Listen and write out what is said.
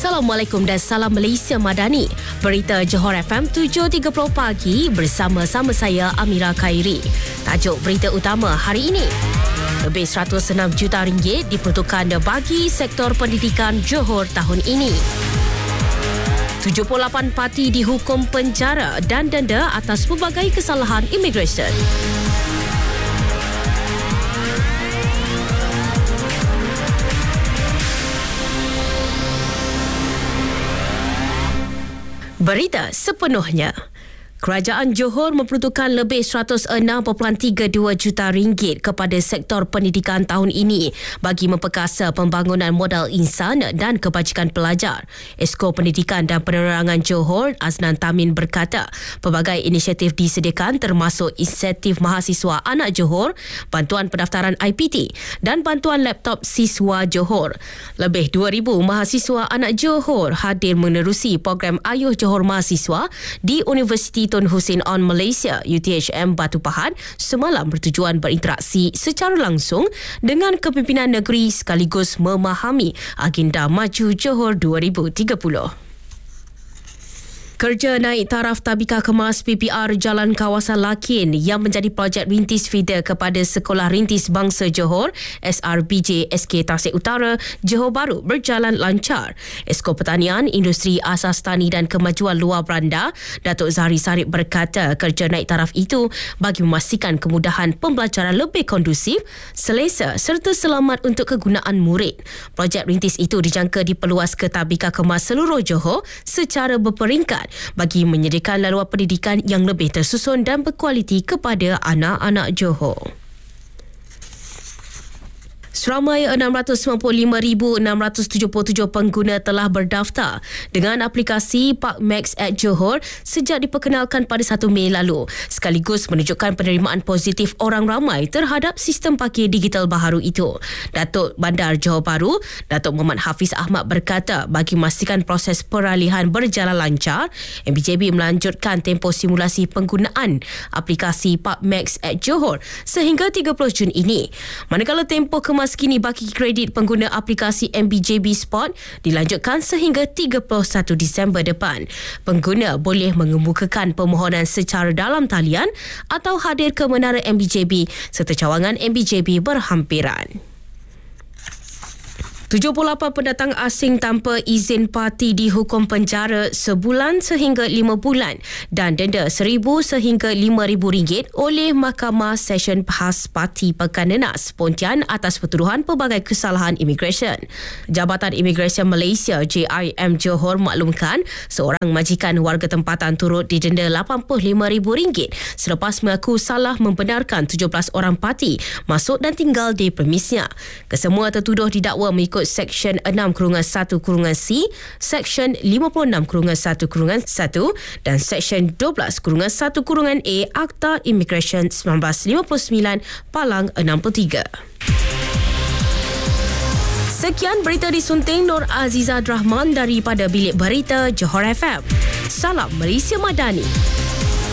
Assalamualaikum dan salam Malaysia Madani. Berita Johor FM 7.30 pagi bersama-sama saya Amira Khairi. Tajuk berita utama hari ini. Lebih 106 juta ringgit diperuntukkan bagi sektor pendidikan Johor tahun ini. 78 parti dihukum penjara dan denda atas pelbagai kesalahan imigresen. Berita sepenuhnya. Kerajaan Johor memperuntukkan lebih 106.32 juta ringgit kepada sektor pendidikan tahun ini bagi memperkasa pembangunan modal insan dan kebajikan pelajar. Esko Pendidikan dan Penerangan Johor, Aznan Tamin berkata, pelbagai inisiatif disediakan termasuk insentif mahasiswa anak Johor, bantuan pendaftaran IPT dan bantuan laptop siswa Johor. Lebih 2,000 mahasiswa anak Johor hadir menerusi program Ayuh Johor Mahasiswa di Universiti Tun Hussein On Malaysia UTHM Batu Pahat semalam bertujuan berinteraksi secara langsung dengan kepimpinan negeri sekaligus memahami agenda maju Johor 2030. Kerja naik taraf tabika kemas PPR Jalan Kawasan Lakin yang menjadi projek rintis feeder kepada Sekolah Rintis Bangsa Johor SRBJ SK Tasik Utara Johor Bahru berjalan lancar. Esko Pertanian, Industri Asas Tani dan Kemajuan Luar Beranda Datuk Zahri Sarip berkata kerja naik taraf itu bagi memastikan kemudahan pembelajaran lebih kondusif, selesa serta selamat untuk kegunaan murid. Projek rintis itu dijangka diperluas ke tabika kemas seluruh Johor secara berperingkat bagi menyediakan laluan pendidikan yang lebih tersusun dan berkualiti kepada anak-anak Johor. Seramai 695,677 pengguna telah berdaftar dengan aplikasi ParkMax at Johor sejak diperkenalkan pada 1 Mei lalu, sekaligus menunjukkan penerimaan positif orang ramai terhadap sistem parkir digital baharu itu. Datuk Bandar Johor Bahru, Datuk Muhammad Hafiz Ahmad berkata, bagi memastikan proses peralihan berjalan lancar, MBJB melanjutkan tempoh simulasi penggunaan aplikasi ParkMax at Johor sehingga 30 Jun ini. Manakala tempoh kini baki kredit pengguna aplikasi MBJB Spot dilanjutkan sehingga 31 Disember depan. Pengguna boleh mengemukakan permohonan secara dalam talian atau hadir ke menara MBJB serta cawangan MBJB berhampiran. 78 pendatang asing tanpa izin parti dihukum penjara sebulan sehingga 5 bulan dan denda RM1,000 sehingga RM5,000 oleh Mahkamah Session Khas Parti Pekan Nenas Pontian atas pertuduhan pelbagai kesalahan imigresen. Jabatan Imigresen Malaysia JIM Johor maklumkan seorang majikan warga tempatan turut didenda RM85,000 selepas mengaku salah membenarkan 17 orang parti masuk dan tinggal di premisnya. Kesemua tertuduh didakwa mengikut Seksyen 6/1/C, Seksyen 56/1/1 dan Seksyen 12/1/A Akta Imigresen 1959 Palang 63. Sekian berita disunting Nur Azizah Rahman daripada Bilik Berita Johor FM. Salam Malaysia Madani.